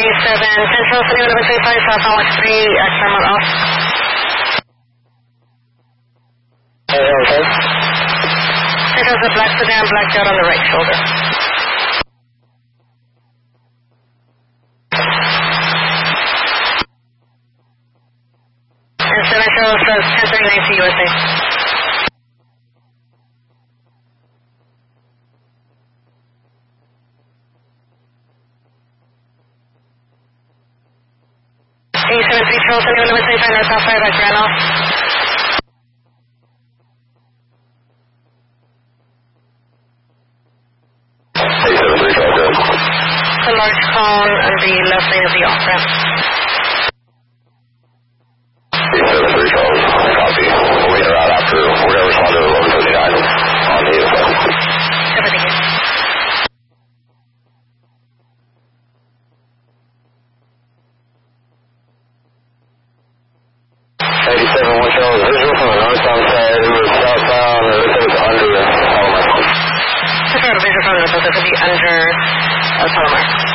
A7 Central, City 1135, South Alex 3, XM off. Okay. Central's a black sedan, black dot on the right shoulder. And 7 Central says 1039 to USA. A73 Charles, City 1135, North South 5 at Grand Off. A73 Charles, The large cone on the left lane of the off-ramp. A73 Charles, copy. We'll get her out after we're going to respond to 1139 on the Everything is. One Charles, visual from the northbound side. It was southbound. It was under Palomar. Just sort of visual from the north, it could be under Palomar.